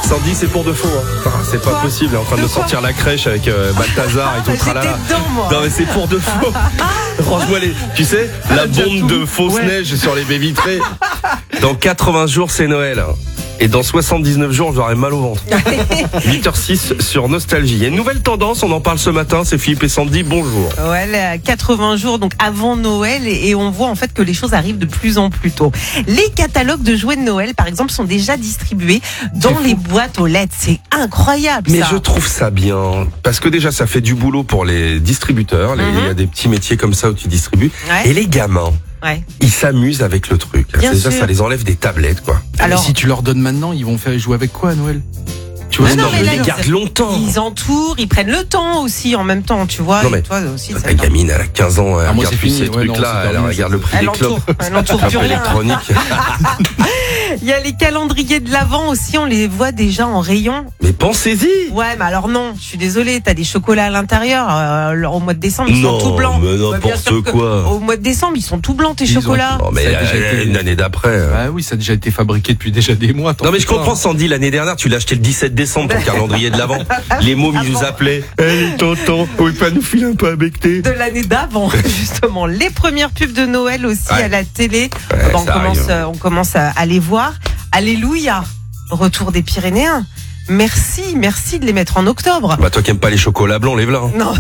Sandy, c'est pour de faux. C'est pas possible. Elle est en train de sortir la crèche avec Balthazar et tout le tralala. Non mais c'est pour de faux. Franchement, tu sais, la bombe de fausse neige sur les baies vitrées. Dans 80 jours, c'est Noël. Et dans 79 jours, j'aurai mal au ventre. 8h06 sur Nostalgie. Il y a une nouvelle tendance, on en parle ce matin, c'est Philippe et Sandy, bonjour. Ouais, 80 jours, donc avant Noël, et on voit en fait que les choses arrivent de plus en plus tôt. Les catalogues de jouets de Noël, par exemple, sont déjà distribués dans les boîtes aux lettres. C'est incroyable, mais ça. Je trouve ça bien, parce que déjà, ça fait du boulot pour les distributeurs. Il y a des petits métiers comme ça où tu distribues. Ouais. Et les gamins, ils s'amusent avec le truc. Déjà, ça les enlève des tablettes, quoi. Alors, si tu leur donnes maintenant, ils vont faire jouer avec quoi à Noël? Tu vois, non, mais ils les gardent longtemps. Ils entourent, ils prennent le temps aussi en même temps, tu vois. Non, mais toi aussi, ta gamine, elle a 15 ans, elle regarde plus ces trucs-là, elle regarde le prix des clopes. Elle entoure plus rien. Électronique. Il y a les calendriers de l'Avent aussi, on les voit déjà en rayon. Mais pensez-y. Ouais, mais alors non, je suis désolée, t'as des chocolats à l'intérieur. Au mois de décembre, ils sont tout blancs. Mais n'importe quoi. Au mois de décembre, ils sont tout blancs tes chocolats. Non, mais une année d'après. Ah oui, ça a déjà été fabriqué depuis déjà des mois. Non, mais je comprends, Sandy, l'année dernière, tu l'as acheté le 17 décembre, ton calendrier de l'Avent. Les mômes, ils nous appelaient. Hey, tonton, vous pouvez pas nous filer un peu à becter? De l'année d'avant, justement. Les premières pubs de Noël aussi à la télé. On commence à les voir. Alléluia, retour des Pyrénéens. Merci de les mettre en octobre. Bah toi qui aimes pas les chocolats blancs, les blancs. Non.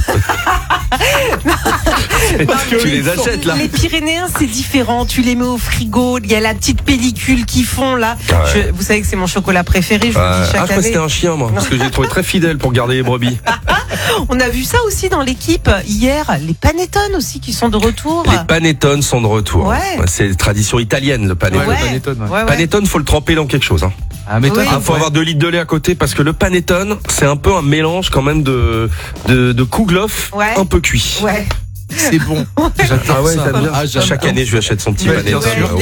Parce que tu les achètes là. Les Pyrénéens, c'est différent. Tu les mets au frigo. Il y a la petite pellicule qu'ils font là. Vous savez que c'est mon chocolat préféré. Je vous le dis chaque année. C'était un chien, moi, parce que j'ai trouvé très fidèle pour garder les brebis. On a vu ça aussi dans l'équipe hier. Les panettone aussi qui sont de retour. Les panettone sont de retour. Ouais. C'est tradition italienne, le panettone. Ouais, le panettone. Ouais. Panettone, faut le tremper dans quelque chose. Ah, mais faut avoir 2 litres de lait à côté parce que le panettone, c'est un peu un mélange quand même de kouglof un peu cuit. Ouais. C'est bon. J'adore ça. Chaque année, je lui achète son petit panettone.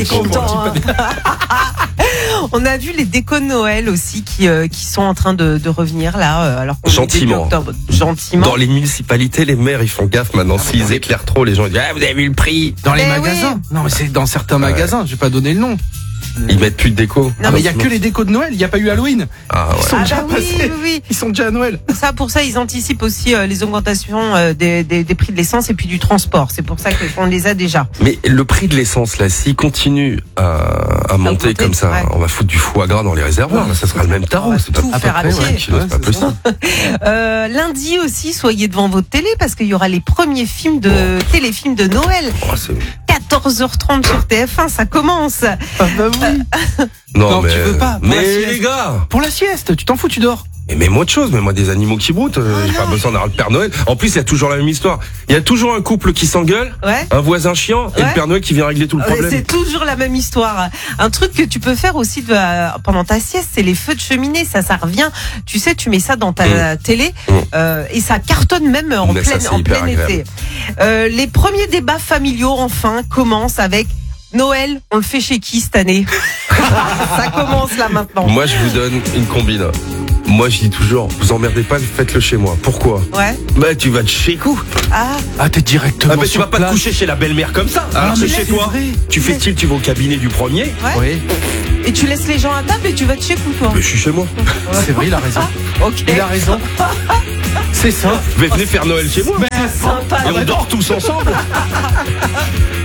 On a vu les décos de Noël aussi qui sont en train de revenir là. Alors gentiment. Gentiment. Dans les municipalités, les maires ils font gaffe maintenant. S'ils éclairent trop, les gens disent vous avez vu le prix dans les magasins. Non mais c'est dans certains magasins. Je vais pas donner le nom. Ils mettent plus de déco. Non mais il y a que les décos de Noël. Il y a pas eu Halloween. Ils sont déjà passés. Oui. Ils sont déjà à Noël. Pour ça, ils anticipent aussi les augmentations des prix de l'essence et puis du transport. C'est pour ça qu'on les a déjà. Mais le prix de l'essence là, s'il continue à monter comme ça, on va foutre du foie gras dans les réservoirs. Là, ça sera le même tarot. C'est tout faire à pied. C'est pas possible. Lundi aussi, soyez devant votre télé parce qu'il y aura les premiers téléfilms de Noël. 14h30 sur TF1, ça commence. Ah bah oui. Non mais tu veux pas. Mais les gars, pour la sieste, tu t'en fous, tu dors. Mais mets-moi autre chose, mets-moi des animaux qui broutent. J'ai pas besoin d'avoir le Père Noël. En plus, il y a toujours la même histoire. Il y a toujours un couple qui s'engueule, un voisin chiant et le Père Noël qui vient régler tout le problème. C'est toujours la même histoire. Un truc que tu peux faire aussi pendant ta sieste, c'est les feux de cheminée. Ça revient. Tu sais, tu mets ça dans ta télé et ça cartonne même en plein été. Les premiers débats familiaux enfin commencent avec Noël. On le fait chez qui cette année? Ça commence là maintenant. Moi, je vous donne une combine. Moi, je dis toujours, vous emmerdez pas, faites-le chez moi. Pourquoi? Bah, tu vas te chez coup. Ah, t'es directement. Tu vas pas te coucher chez la belle-mère comme ça. Alors, c'est chez toi. Tu fais style, tu vas au cabinet du premier. Oui. Et tu laisses les gens à table et tu vas te chez toi. Mais je suis chez moi. C'est vrai, il a raison. Ok. Il a raison. C'est ça. Venez faire Noël chez moi. C'est sympa. Et on dort tous ensemble.